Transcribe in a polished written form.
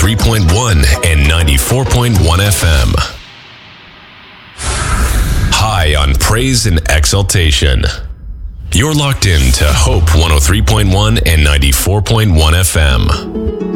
103.1 and 94.1 FM. High on praise and exaltation. You're locked in to Hope 103.1 and 94.1 FM.